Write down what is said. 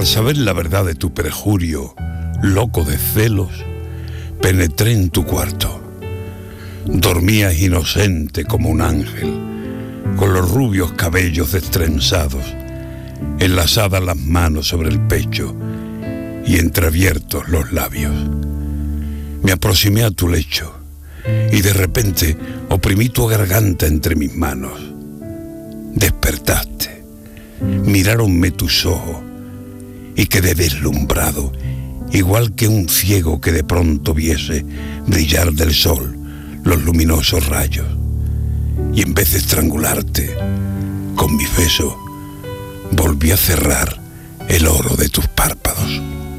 Al saber la verdad de tu perjurio, loco de celos, penetré en tu cuarto. Dormías inocente como un ángel, con los rubios cabellos destrenzados, enlazadas las manos sobre el pecho y entreabiertos los labios. Me aproximé a tu lecho y de repente oprimí tu garganta entre mis manos. Despertaste, miráronme tus ojos y quedé deslumbrado, igual que un ciego que de pronto viese brillar del sol los luminosos rayos. Y en vez de estrangularte con mi beso, volví a cerrar el oro de tus párpados.